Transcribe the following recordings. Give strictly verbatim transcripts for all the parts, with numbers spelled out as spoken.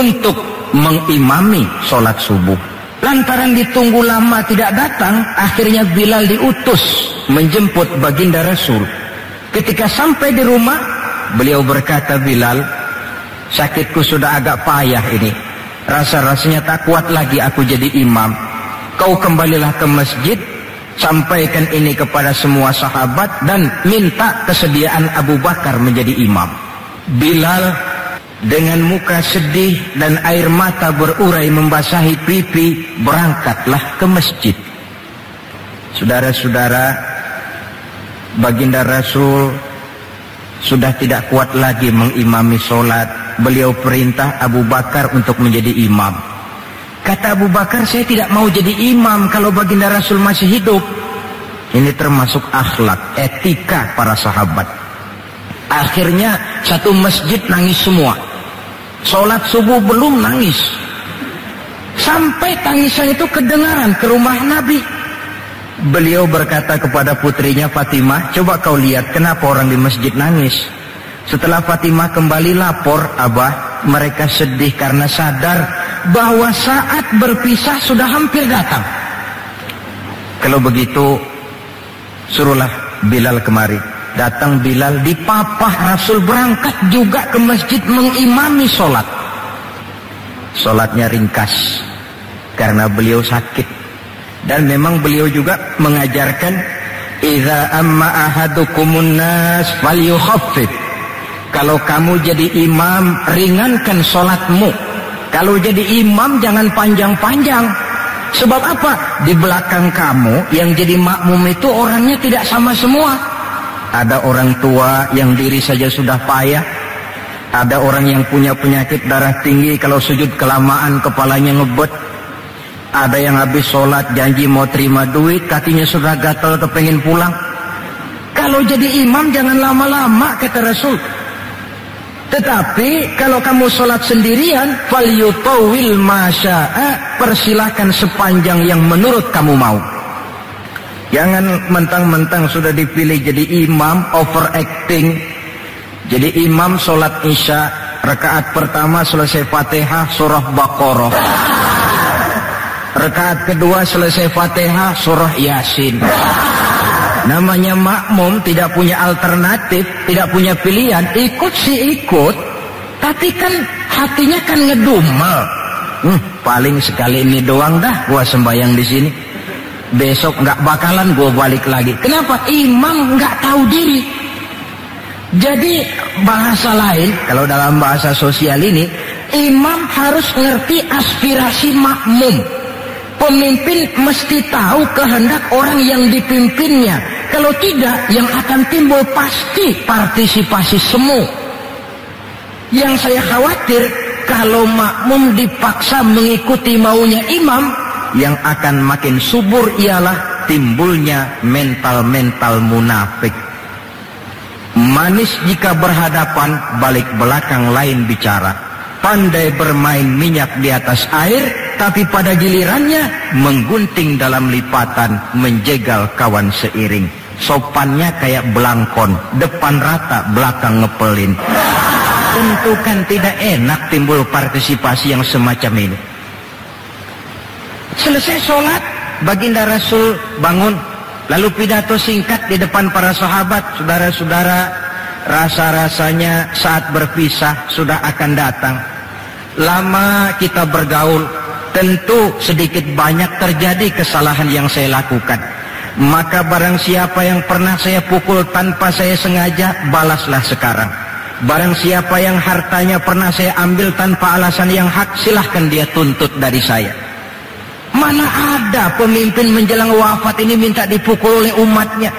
untuk mengimami sholat subuh. Lantaran ditunggu lama tidak datang, akhirnya Bilal diutus menjemput baginda Rasul. Ketika sampai di rumah, beliau berkata, Bilal, sakitku sudah agak payah ini. Rasa-rasanya tak kuat lagi aku jadi imam. Kau kembalilah ke masjid, sampaikan ini kepada semua sahabat dan minta kesediaan Abu Bakar menjadi imam. Bilal dengan muka sedih dan air mata berurai membasahi pipi, berangkatlah ke masjid. Saudara-saudara, baginda Rasul sudah tidak kuat lagi mengimami sholat. Beliau perintah Abu Bakar untuk menjadi imam. Kata Abu Bakar, saya tidak mau jadi imam kalau baginda Rasul masih hidup. Ini termasuk akhlak, etika para sahabat. Akhirnya satu masjid nangis semua. Sholat subuh belum nangis. Sampai tangisan itu kedengaran ke rumah Nabi. Beliau berkata kepada putrinya Fatimah, coba kau lihat kenapa orang di masjid nangis. Setelah Fatimah kembali lapor, Abah, mereka sedih karena sadar bahwa saat berpisah sudah hampir datang. Kalau begitu, suruhlah Bilal kemari. Datang Bilal, dipapah Rasul berangkat juga ke masjid mengimami sholat. Sholatnya ringkas karena beliau sakit. Dan memang beliau juga mengajarkan, idza amma ahadukumun nas falyukhaffif. Kalau kamu jadi imam, ringankan sholatmu. Kalau jadi imam jangan panjang-panjang. Sebab apa? Di belakang kamu yang jadi makmum itu orangnya tidak sama semua. Ada orang tua yang diri saja sudah payah. Ada orang yang punya penyakit darah tinggi, kalau sujud kelamaan kepalanya ngebet. Ada yang habis sholat janji mau terima duit, kakinya sudah gatal kepengen pulang. Kalau jadi imam jangan lama-lama, kata Rasul. Tetapi kalau kamu sholat sendirian, falyutawil masya'a, persilahkan sepanjang yang menurut kamu mau. Jangan mentang-mentang sudah dipilih jadi imam, overacting. Jadi imam sholat isya, rakaat pertama selesai Fatihah surah Baqarah. Rakaat kedua selesai Fatihah surah Yasin. Namanya makmum, tidak punya alternatif, tidak punya pilihan. Ikut sih ikut, tapi kan hatinya kan ngedumel. Hmm, paling sekali ini doang dah gua sembahyang di sini. Besok nggak bakalan gue balik lagi. Kenapa? Imam nggak tahu diri. Jadi bahasa lain, kalau dalam bahasa sosial ini, imam harus ngerti aspirasi makmum. Pemimpin mesti tahu kehendak orang yang dipimpinnya. Kalau tidak, yang akan timbul pasti partisipasi semu. Yang saya khawatir, kalau makmum dipaksa mengikuti maunya imam, yang akan makin subur ialah timbulnya mental-mental munafik. Manis jika berhadapan, balik belakang lain bicara. Pandai bermain minyak di atas air, tapi pada gilirannya menggunting dalam lipatan, menjegal kawan seiring. Sopannya kayak belangkon, depan rata, belakang ngepelin. Tentu kan tidak enak timbul partisipasi yang semacam ini. Selesai sholat, baginda Rasul bangun, lalu pidato singkat di depan para sahabat. Saudara-saudara, rasa-rasanya saat berpisah sudah akan datang. Lama kita bergaul, tentu sedikit banyak terjadi kesalahan yang saya lakukan. Maka barang siapa yang pernah saya pukul tanpa saya sengaja, balaslah sekarang. Barang siapa yang hartanya pernah saya ambil tanpa alasan yang hak, silahkan dia tuntut dari saya. Mana ada pemimpin menjelang wafat ini minta dipukul oleh umatnya.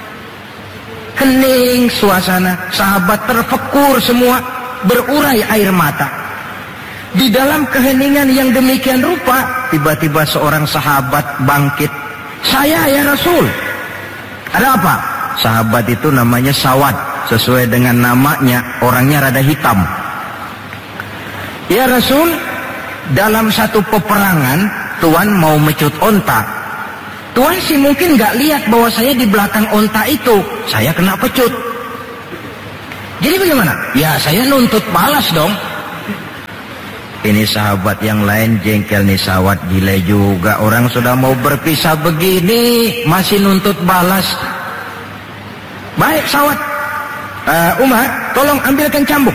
Kening suasana, sahabat terfekur semua, berurai air mata. Di dalam keheningan yang demikian rupa, tiba-tiba seorang sahabat bangkit. Saya ya Rasul. Ada apa? Sahabat itu namanya Sawad, sesuai dengan namanya, orangnya rada hitam. Ya Rasul, dalam satu peperangan Tuan mau mecut onta. Tuan sih mungkin gak lihat bahwa saya di belakang onta itu. Saya kena pecut. Jadi bagaimana? Ya saya nuntut balas dong. Ini sahabat yang lain jengkel nih, Sawat gila juga. Orang sudah mau berpisah begini masih nuntut balas. Baik Sawat, uh, Umar tolong ambilkan cambuk.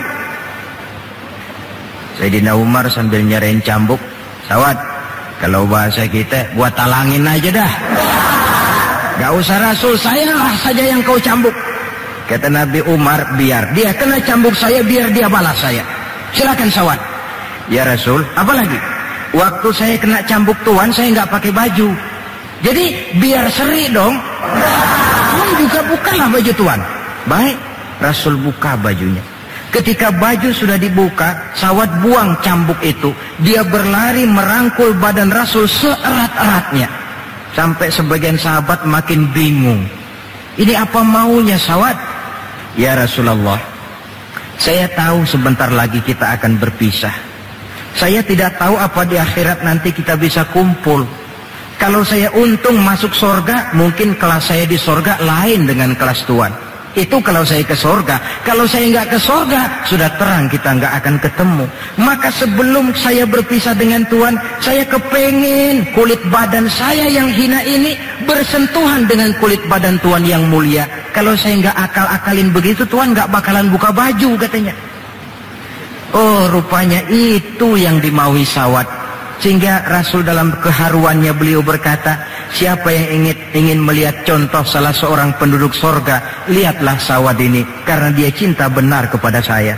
Sayyidina Umar sambil nyerahin cambuk, Sawat, kalau bahasa kita buat talangin aja dah. Gak usah Rasul, saya lah saja yang kau cambuk. Kata Nabi Umar, biar dia kena cambuk saya, biar dia balas saya. Silakan Sawat. Ya Rasul, apalagi? Waktu saya kena cambuk Tuan, saya nggak pakai baju. Jadi biar seri dong. Tuan juga bukalah baju Tuan. Baik, Rasul buka bajunya. Ketika baju sudah dibuka, Sawat buang cambuk itu. Dia berlari merangkul badan Rasul seerat-eratnya. Sampai sebagian sahabat makin bingung. Ini apa maunya Sawat? Ya Rasulullah, saya tahu sebentar lagi kita akan berpisah. Saya tidak tahu apa di akhirat nanti kita bisa kumpul. Kalau saya untung masuk sorga, mungkin kelas saya di sorga lain dengan kelas Tuan. Itu kalau saya ke sorga. Kalau saya nggak ke sorga, sudah terang kita nggak akan ketemu. Maka sebelum saya berpisah dengan Tuan, saya kepengen kulit badan saya yang hina ini bersentuhan dengan kulit badan Tuan yang mulia. Kalau saya nggak akal-akalin begitu, Tuan nggak bakalan buka baju katanya. Oh, rupanya itu yang dimaui Sawat. Sehingga Rasul dalam keharuannya beliau berkata, siapa yang ingin ingin melihat contoh salah seorang penduduk sorga, lihatlah Sawat ini, karena dia cinta benar kepada saya.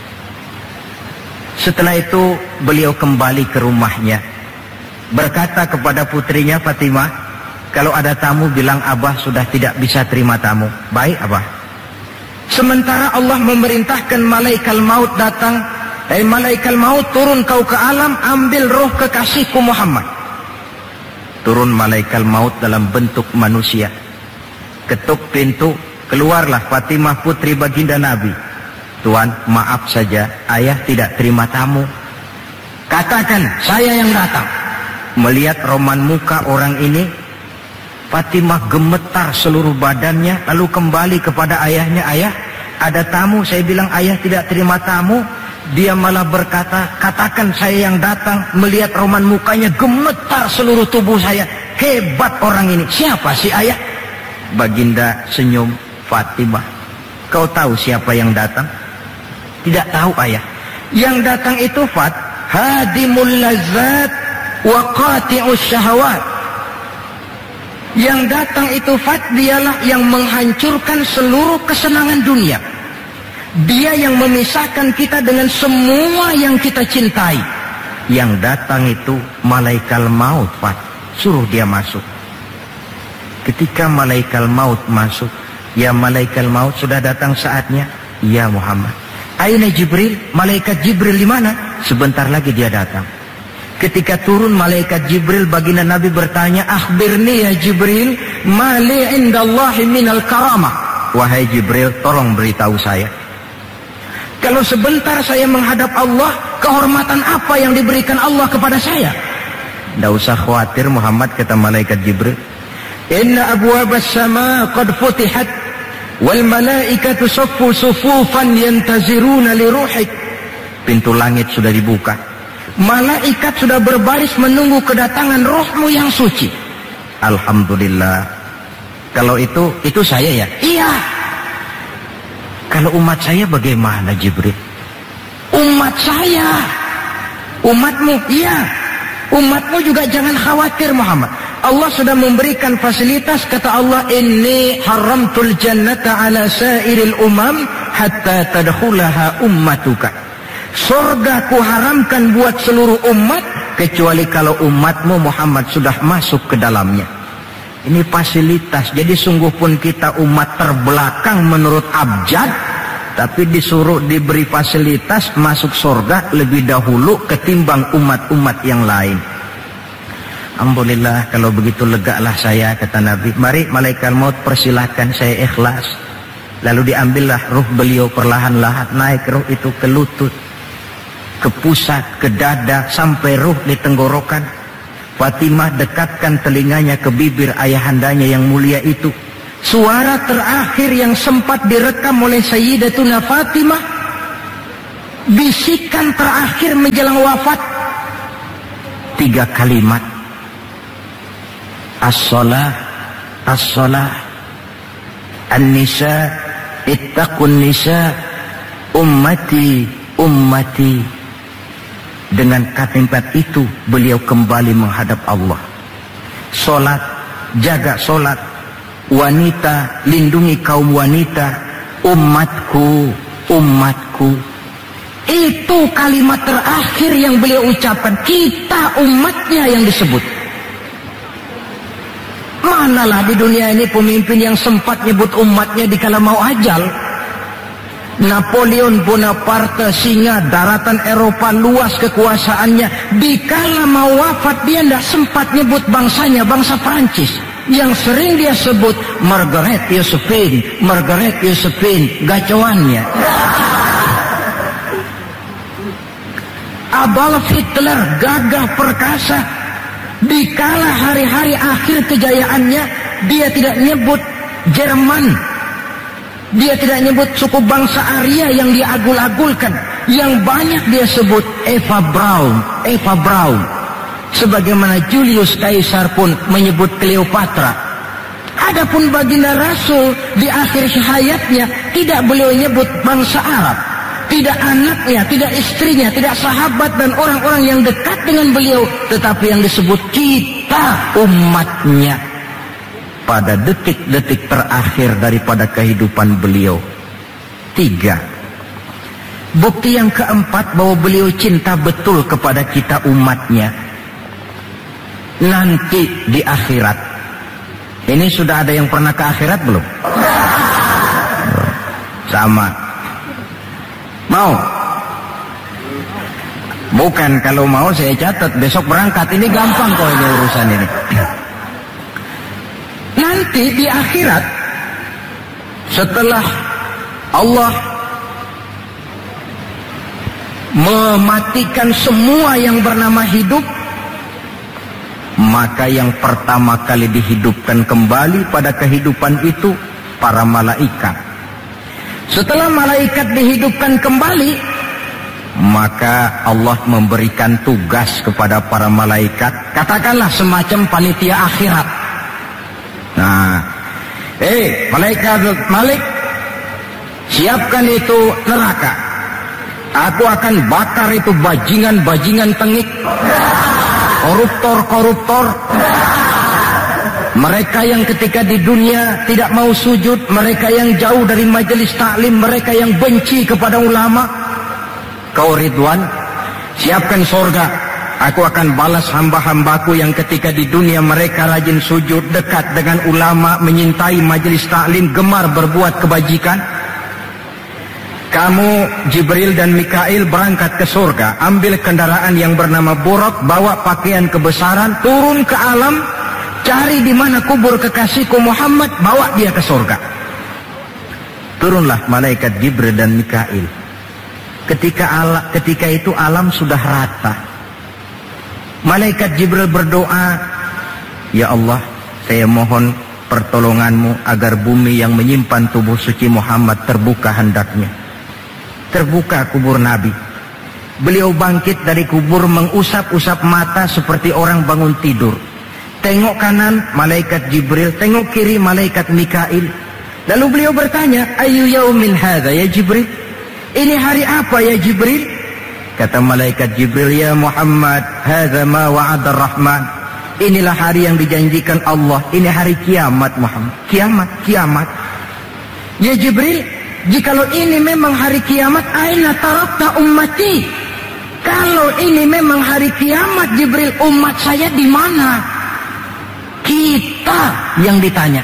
Setelah itu beliau kembali ke rumahnya, berkata kepada putrinya Fatimah, kalau ada tamu bilang Abah sudah tidak bisa terima tamu. Baik Abah. Sementara Allah memerintahkan malaikat maut datang. Eh malaikat maut, turun kau ke alam, ambil roh kekasihku Muhammad. Turun malaikat maut dalam bentuk manusia. Ketuk pintu, keluarlah Fatimah putri baginda Nabi. Tuan, maaf saja, ayah tidak terima tamu. Katakan, saya yang datang. Melihat roman muka orang ini, Fatimah gemetar seluruh badannya, lalu kembali kepada ayahnya. Ayah, ada tamu. Saya bilang ayah tidak terima tamu. Dia malah berkata, katakan saya yang datang. Melihat roman mukanya, gemetar seluruh tubuh saya. Hebat orang ini. Siapa sih ayah? Baginda senyum. Fatimah, kau tahu siapa yang datang? Tidak tahu ayah. Yang datang itu Fat, hadimul lazat wa qati'us syahawat. Yang datang itu Fat, dialah yang menghancurkan seluruh kesenangan dunia. Dia yang memisahkan kita dengan semua yang kita cintai. Yang datang itu malaikat maut, Pak. Suruh dia masuk. Ketika malaikat maut masuk, ya malaikat maut sudah datang saatnya. Ya Muhammad. Aina Jibril? Malaikat Jibril di mana? Sebentar lagi dia datang. Ketika turun malaikat Jibril, baginda Nabi bertanya, akhbirni ya Jibril, mali indallahi minal karamah. Wahai Jibril, tolong beritahu saya. Kalau sebentar saya menghadap Allah, kehormatan apa yang diberikan Allah kepada saya? Tidak usah khawatir Muhammad, kata malaikat Jibril. Inna abwabas sama qad futihat, wal malaikatu saffu sufufan yantaziruna li ruhik. Pintu langit sudah dibuka. Malaikat sudah berbaris menunggu kedatangan rohmu yang suci. Alhamdulillah. Kalau itu, itu saya ya? Iya. Kalau umat saya bagaimana Jibril? Umat saya. Umatmu, iya. Umatmu juga jangan khawatir Muhammad. Allah sudah memberikan fasilitas, kata Allah, inni haramtul jannata ala sairil umam hatta tadkhulaha ummatuka. Surga ku haramkan buat seluruh umat, kecuali kalau umatmu Muhammad sudah masuk ke dalamnya. Ini fasilitas. Jadi sungguh pun kita umat terbelakang menurut abjad, tapi disuruh diberi fasilitas masuk surga lebih dahulu ketimbang umat-umat yang lain. Alhamdulillah, kalau begitu legalah saya, kata Nabi. Mari malaikat maut persilahkan, saya ikhlas. Lalu diambillah ruh beliau perlahan-lahan, naik ruh itu ke lutut, ke pusat, ke dada, sampai ruh di tenggorokan. Fatimah dekatkan telinganya ke bibir ayahandanya yang mulia itu. Suara terakhir yang sempat direkam oleh Sayyidatuna Fatimah, bisikan terakhir menjelang wafat, tiga kalimat. As-salah, as-salah, an-nisa, ittaqun nisa, ummati, ummati. Dengan kalimat itu beliau kembali menghadap Allah. Solat, jaga solat. Wanita, lindungi kaum wanita. Umatku, umatku. Itu kalimat terakhir yang beliau ucapkan. Kita umatnya yang disebut. Manalah di dunia ini pemimpin yang sempat nyebut umatnya dikala mau ajal. Napoleon Bonaparte, singa daratan Eropa, luas kekuasaannya. Dikala mau wafat dia tidak sempat nyebut bangsanya, bangsa Prancis. Yang sering dia sebut Margaret Josephine, Margaret Josephine, gacoannya. Adolf Hitler, gagah perkasa. Dikala hari-hari akhir kejayaannya, dia tidak nyebut Jerman. Dia tidak nyebut suku bangsa Arya yang dia agul-agulkan. Yang banyak dia sebut Eva Braun, Eva Braun. Sebagaimana Julius Caesar pun menyebut Cleopatra. Adapun baginda Rasul di akhir hayatnya tidak beliau nyebut bangsa Arab. Tidak anaknya, tidak istrinya, tidak sahabat dan orang-orang yang dekat dengan beliau. Tetapi yang disebut kita umatnya. Pada detik-detik terakhir daripada kehidupan beliau. Tiga. Bukti yang keempat bahwa beliau cinta betul kepada kita umatnya. Nanti di akhirat. Ini sudah ada yang pernah ke akhirat belum? Sama. Mau? Bukan, kalau mau saya catat besok berangkat. Ini gampang kok ini urusan ini. Nanti di akhirat, setelah Allah mematikan semua yang bernama hidup, maka yang pertama kali dihidupkan kembali pada kehidupan itu para malaikat. Setelah malaikat dihidupkan kembali, maka Allah memberikan tugas kepada para malaikat, katakanlah semacam panitia akhirat. Nah, eh malaikat Malik, siapkan itu neraka. Aku akan bakar itu bajingan-bajingan tengik, koruptor-koruptor. Mereka yang ketika di dunia tidak mau sujud, mereka yang jauh dari majelis taklim, mereka yang benci kepada ulama. Kau Ridwan, siapkan sorga. Aku akan balas hamba-hambaku yang ketika di dunia mereka rajin sujud, dekat dengan ulama, menyintai majelis taklim, gemar berbuat kebajikan. Kamu Jibril dan Mikail berangkat ke surga, ambil kendaraan yang bernama Buraq, bawa pakaian kebesaran, turun ke alam, cari di mana kubur kekasihku Muhammad, bawa dia ke surga. Turunlah malaikat Jibril dan Mikail. Ketika ala, ketika itu alam sudah rata. Malaikat Jibril berdoa, ya Allah, saya mohon pertolonganmu agar bumi yang menyimpan tubuh suci Muhammad terbuka hendaknya. Terbuka kubur Nabi. Beliau bangkit dari kubur mengusap-usap mata seperti orang bangun tidur. Tengok kanan malaikat Jibril, tengok kiri malaikat Mikail. Lalu beliau bertanya, ayu yaumin hadza ya Jibril? Ini hari apa ya Jibril? Kata malaikat Jibril, ya Muhammad, hadza ma wa'ada Rahman. Inilah hari yang dijanjikan Allah. Ini hari kiamat Muhammad. Kiamat, kiamat. Ya Jibril, jikalau ini memang hari kiamat, aina tarakta ummati? Kalau ini memang hari kiamat Jibril, umat saya di mana? Kita yang ditanya.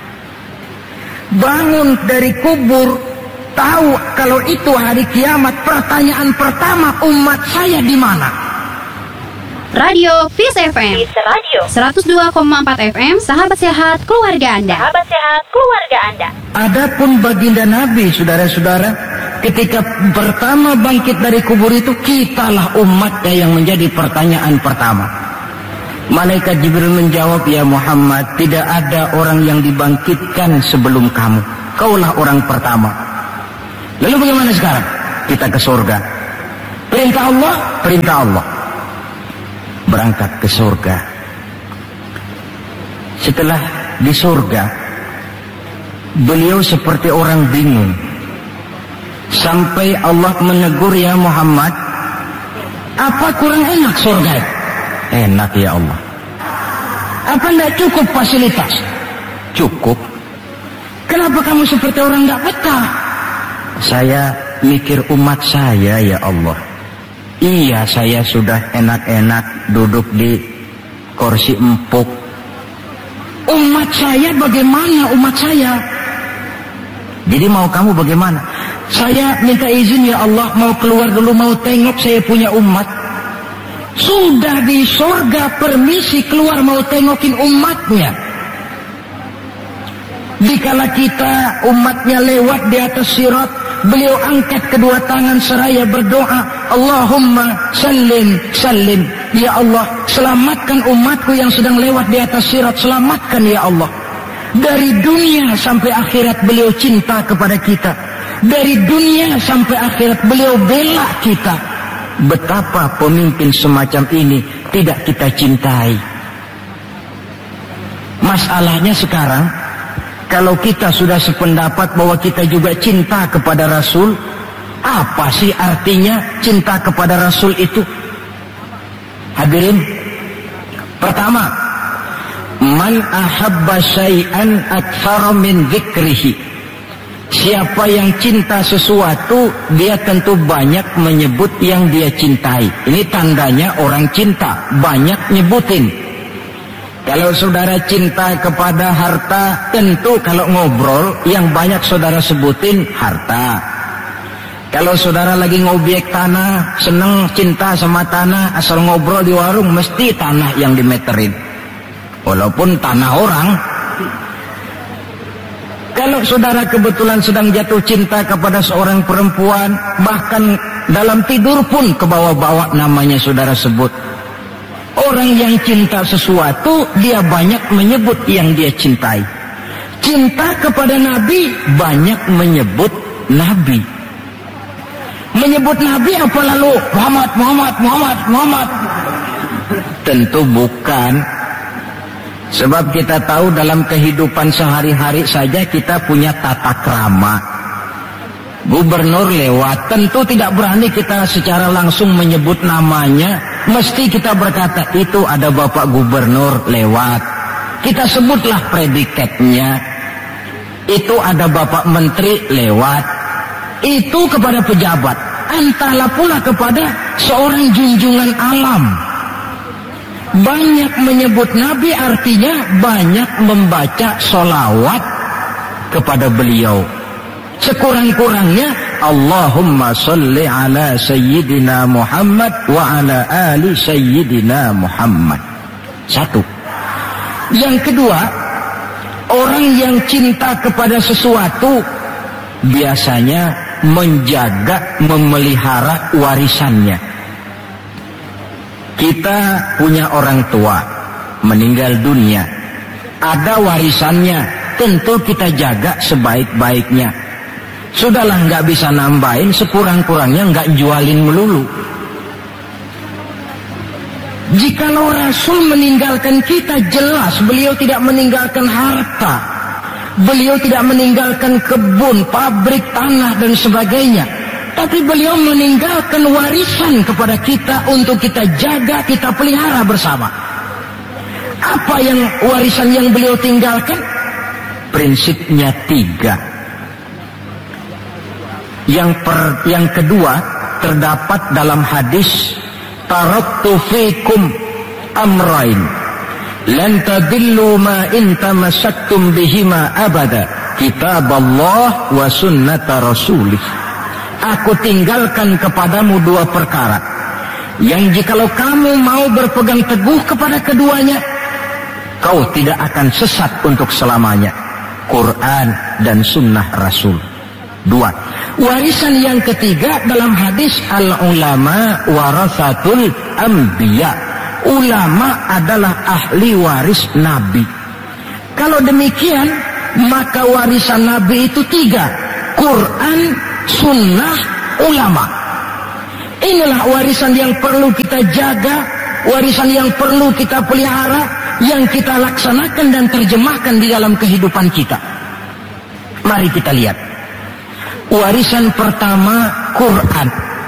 Bangun dari kubur, tahu kalau itu hari kiamat, pertanyaan pertama, umat saya di mana? Radio Fis F M Radio seratus dua koma empat F M, sahabat sehat keluarga Anda. Sahabat sehat keluarga Anda. Adapun baginda Nabi, saudara-saudara, ketika pertama bangkit dari kubur itu, kitalah umatnya yang menjadi pertanyaan pertama. Malaikat Jibril menjawab, ya Muhammad, tidak ada orang yang dibangkitkan sebelum kamu. Kaulah orang pertama. Lalu bagaimana sekarang? Kita ke surga. Perintah Allah, perintah Allah. Berangkat ke surga. Setelah di surga, beliau seperti orang bingung. Sampai Allah menegur, ya Muhammad, apa kurang enak surga? Enak ya Allah. Apa tidak cukup fasilitas? Cukup. Kenapa kamu seperti orang tidak betah? Saya mikir umat saya ya Allah. Iya, saya sudah enak-enak duduk di kursi empuk. Umat saya bagaimana umat saya? Jadi mau kamu bagaimana? Saya minta izin ya Allah, mau keluar dulu, mau tengok saya punya umat. Sudah di surga permisi keluar mau tengokin umatnya. Dikala kita umatnya lewat di atas sirat, beliau angkat kedua tangan seraya berdoa, Allahumma sallim sallim. Ya Allah, selamatkan umatku yang sedang lewat di atas sirat, selamatkan ya Allah. Dari dunia sampai akhirat beliau cinta kepada kita. Dari dunia sampai akhirat beliau bela kita. Betapa pemimpin semacam ini tidak kita cintai. Masalahnya sekarang, kalau kita sudah sependapat bahwa kita juga cinta kepada Rasul, apa sih artinya cinta kepada Rasul itu? Hadirin, pertama, man ahabba syai'an aktsara min dzikrihi. Siapa yang cinta sesuatu, dia tentu banyak menyebut yang dia cintai. Ini tandanya orang cinta, banyak nyebutin. Kalau saudara cinta kepada harta, tentu kalau ngobrol yang banyak saudara sebutin harta. Kalau saudara lagi ngobjek tanah, seneng cinta sama tanah, asal ngobrol di warung mesti tanah yang dimeterin. Walaupun tanah orang. Kalau saudara kebetulan sedang jatuh cinta kepada seorang perempuan, bahkan dalam tidur pun kebawa-bawa namanya saudara sebut. Orang yang cinta sesuatu, dia banyak menyebut yang dia cintai. Cinta kepada Nabi, banyak menyebut Nabi. Menyebut Nabi apa lalu? Muhammad, Muhammad, Muhammad, Muhammad. Tentu bukan. Sebab kita tahu dalam kehidupan sehari-hari saja kita punya tata krama. Gubernur lewat, tentu tidak berani kita secara langsung menyebut namanya. Mesti kita berkata, itu ada Bapak Gubernur lewat. Kita sebutlah predikatnya. Itu ada Bapak Menteri lewat. Itu kepada pejabat. Entahlah pula kepada seorang junjungan alam. Banyak menyebut Nabi artinya banyak membaca sholawat kepada beliau. Sekurang-kurangnya Allahumma salli ala Sayyidina Muhammad wa ala ali Sayyidina Muhammad. Satu. Yang kedua, orang yang cinta kepada sesuatu biasanya menjaga, memelihara warisannya. Kita punya orang tua meninggal dunia, ada warisannya, tentu kita jaga sebaik-baiknya. Sudahlah, nggak bisa nambahin, sekurang-kurangnya nggak jualin melulu. Jikalau Rasul meninggalkan kita, jelas beliau tidak meninggalkan harta, beliau tidak meninggalkan kebun, pabrik, tanah dan sebagainya. Tapi beliau meninggalkan warisan kepada kita untuk kita jaga, kita pelihara bersama. Apa yang warisan yang beliau tinggalkan? Prinsipnya tiga. Yang per, yang kedua terdapat dalam hadis, taraktu fikum amrain lan tadillu ma in tamassaktum bihima abada, kitab Allah wa sunnata rasulih. Aku tinggalkan kepadamu dua perkara yang jikalau kamu mau berpegang teguh kepada keduanya, kau tidak akan sesat untuk selamanya. Quran dan sunnah Rasul. Dua. Warisan yang ketiga dalam hadis, al-ulama warasatul anbiya. Ulama adalah ahli waris Nabi. Kalau demikian, maka warisan Nabi itu tiga. Quran, sunnah, ulama. Inilah warisan yang perlu kita jaga, warisan yang perlu kita pelihara, yang kita laksanakan dan terjemahkan di dalam kehidupan kita. Mari kita lihat. Warisan pertama, Quran.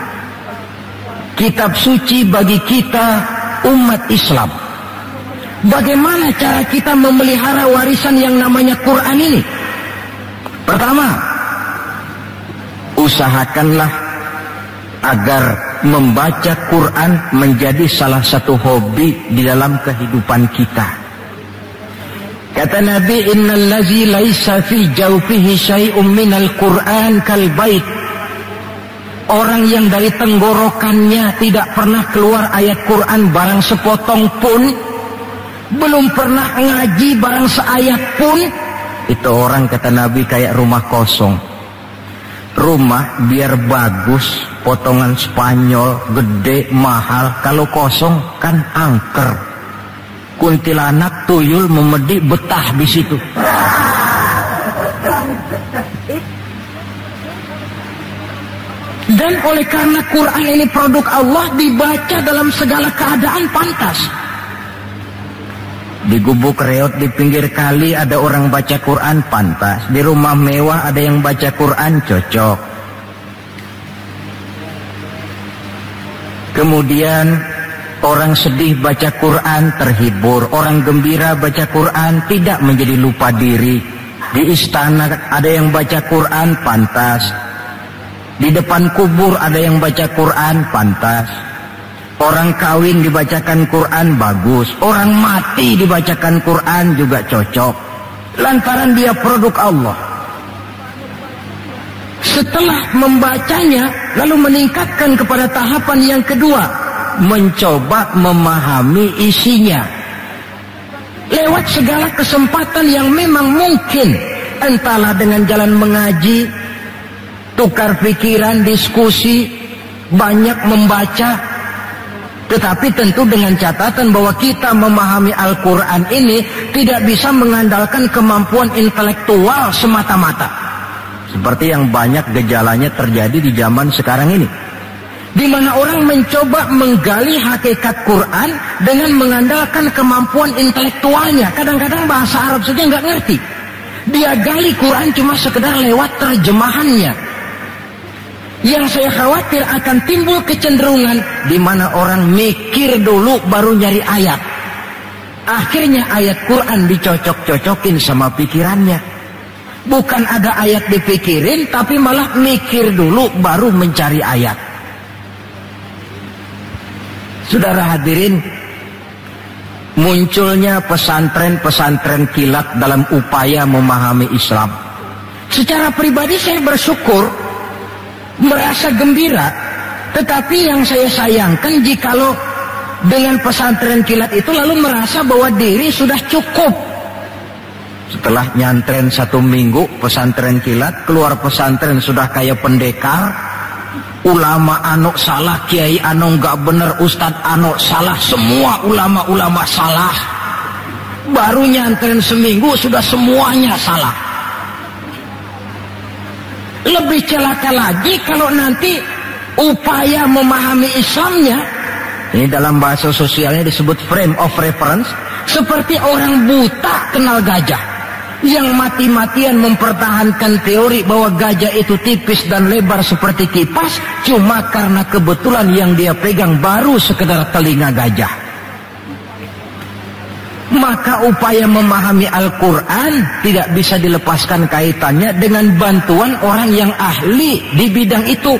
Kitab suci bagi kita umat Islam. Bagaimana cara kita memelihara warisan yang namanya Quran ini? Pertama, usahakanlah agar membaca Quran menjadi salah satu hobi di dalam kehidupan kita. Kata Nabi, innal ladzi laisa fi jawfihi syai'un minal Qur'an kal bait. Orang yang dari tenggorokannya tidak pernah keluar ayat Quran barang sepotong pun, belum pernah ngaji barang seayat pun, itu orang, kata Nabi, kayak rumah kosong. Rumah biar bagus, potongan Spanyol, gede, mahal, kalau kosong kan angker. Kuntilanak, tuyul, memedi, betah di situ. Dan oleh karena Quran ini produk Allah, dibaca dalam segala keadaan pantas. Di gubuk reot di pinggir kali ada orang baca Quran, pantas. Di rumah mewah ada yang baca Quran, cocok. Kemudian orang sedih baca Quran, terhibur. Orang gembira baca Quran, tidak menjadi lupa diri. Di istana ada yang baca Quran, pantas. Di depan kubur ada yang baca Quran, pantas. Orang kawin dibacakan Quran, bagus. Orang mati dibacakan Quran juga cocok. Lantaran dia produk Allah. Setelah membacanya, lalu meningkatkan kepada tahapan yang kedua, mencoba memahami isinya. Lewat segala kesempatan yang memang mungkin, entahlah dengan jalan mengaji, tukar pikiran, diskusi, banyak membaca, tetapi tentu dengan catatan bahwa kita memahami Al-Quran ini tidak bisa mengandalkan kemampuan intelektual semata-mata, seperti yang banyak gejalanya terjadi di zaman sekarang ini, di mana orang mencoba menggali hakikat Quran dengan mengandalkan kemampuan intelektualnya. Kadang-kadang bahasa Arab saja nggak ngerti, dia gali Quran cuma sekedar lewat terjemahannya. Yang saya khawatir akan timbul kecenderungan di mana orang mikir dulu baru nyari ayat. Akhirnya ayat Quran dicocok-cocokin sama pikirannya. Bukan ada ayat dipikirin, tapi malah mikir dulu baru mencari ayat. Saudara hadirin, munculnya pesantren-pesantren kilat dalam upaya memahami Islam. Secara pribadi saya bersyukur, merasa gembira, tetapi yang saya sayangkan jikalau dengan pesantren kilat itu lalu merasa bahwa diri sudah cukup. Setelah nyantren satu minggu pesantren kilat, keluar pesantren sudah kayak pendekar. Ulama anu salah, kiai anu nggak bener, ustadz anu salah, semua ulama-ulama salah. Baru nyantren seminggu sudah semuanya salah. Lebih celaka lagi kalau nanti upaya memahami Islamnya, ini dalam bahasa sosialnya disebut frame of reference, seperti orang buta kenal gajah, yang mati-matian mempertahankan teori bahwa gajah itu tipis dan lebar seperti kipas, cuma karena kebetulan yang dia pegang baru sekedar telinga gajah. Maka upaya memahami Al-Quran tidak bisa dilepaskan kaitannya dengan bantuan orang yang ahli di bidang itu.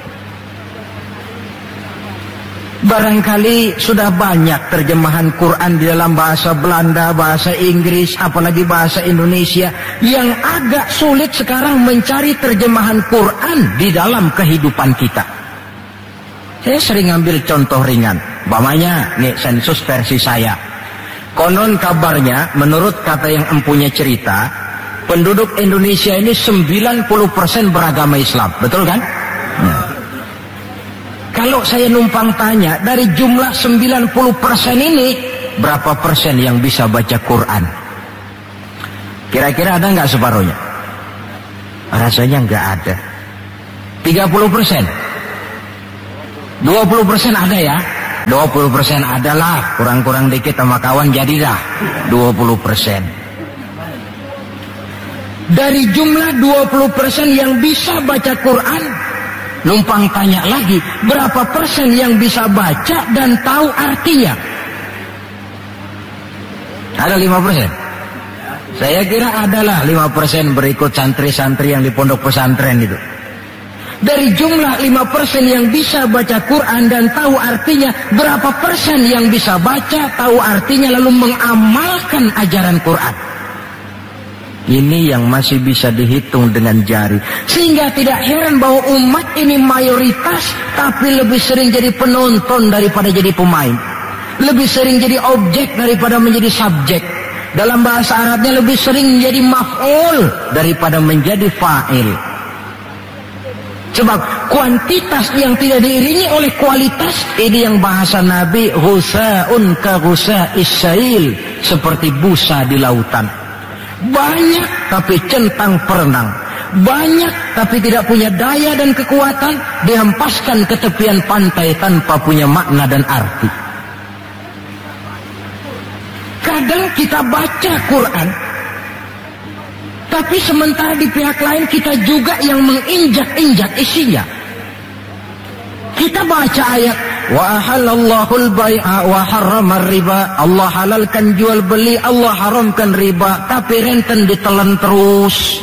Barangkali sudah banyak terjemahan Quran di dalam bahasa Belanda, bahasa Inggris, apalagi bahasa Indonesia, yang agak sulit sekarang mencari terjemahan Quran di dalam kehidupan kita. Saya sering ambil contoh ringan, umpamanya nih sensus versi saya. Konon kabarnya, menurut kata yang empunya cerita, penduduk Indonesia ini sembilan puluh persen beragama Islam, betul kan? Nah, kalau saya numpang tanya, dari jumlah sembilan puluh persen ini, berapa persen yang bisa baca Quran? Kira-kira ada nggak separuhnya? Rasanya nggak ada. tiga puluh persen. dua puluh persen ada ya? dua puluh persen adalah, kurang-kurang dikit sama kawan jadi dah dua puluh persen. Dari jumlah dua puluh persen yang bisa baca Quran, numpang tanya lagi, berapa persen yang bisa baca dan tahu artinya? Ada lima persen? Saya kira adalah lima persen berikut santri-santri yang di pondok pesantren itu. Dari jumlah lima persen yang bisa baca Quran dan tahu artinya, berapa persen yang bisa baca, tahu artinya, lalu mengamalkan ajaran Quran? Ini yang masih bisa dihitung dengan jari. Sehingga tidak heran bahwa umat ini mayoritas, tapi lebih sering jadi penonton daripada jadi pemain. Lebih sering jadi objek daripada menjadi subjek. Dalam bahasa Arabnya lebih sering menjadi maf'ul daripada menjadi fa'il. Sebab kuantitas yang tidak diiringi oleh kualitas, ini yang bahasa Nabi, husa'un ka husa'is sail, seperti busa di lautan. Banyak tapi centang perenang, banyak tapi tidak punya daya dan kekuatan, dihempaskan ke tepian pantai tanpa punya makna dan arti. Kadang kita baca Quran, tapi sementara di pihak lain kita juga yang menginjak-injak isinya. Kita baca ayat, wa ahallallahul bai'a wa harramar riba. Allah halalkan jual beli, Allah haramkan riba, tapi renten ditelan terus.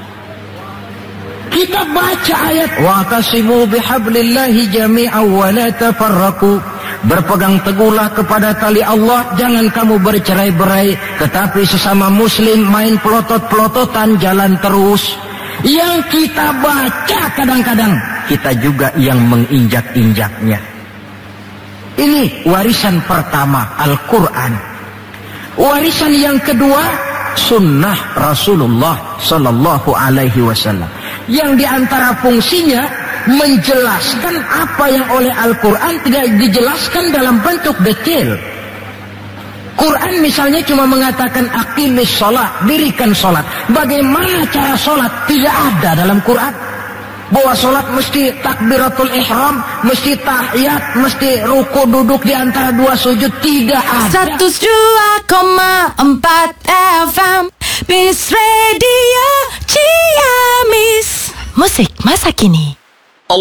Kita baca ayat, wa tasimu bihablillahi jami'an wa la tafarraqu. Berpegang teguhlah kepada tali Allah, jangan kamu bercerai-berai. Tetapi sesama muslim main pelotot-pelototan, jalan terus. Yang kita baca kadang-kadang, kita juga yang menginjak-injaknya. Ini warisan pertama, Al-Quran. Warisan yang kedua, sunnah Rasulullah Sallallahu Alaihi Wasallam. Yang diantara fungsinya menjelaskan apa yang oleh Al-Quran tidak dijelaskan dalam bentuk detail. Quran misalnya cuma mengatakan aqimis sholat, dirikan sholat. Bagaimana cara sholat? Tidak ada dalam Quran. Bahwa sholat mesti takbiratul ihram, mesti tahiyat, mesti ruku duduk di antara dua sujud. Tidak ada. seratus dua koma empat F M Peace Radio Ciamis. Musik masa kini.